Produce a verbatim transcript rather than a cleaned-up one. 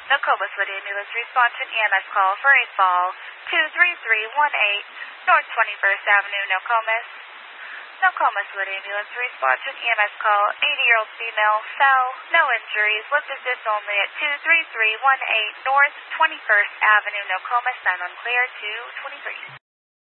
Nokomis Wood Ambulance respond to an E M S call for a fall two three three one eight North twenty-first Avenue, Nokomis. Nokomis Wood Ambulance respond to an E M S call, eighty-year-old female, fell, no injuries, lift assist only at two three three one eight North twenty-first Avenue, Nokomis, nine one clear, two twenty-three.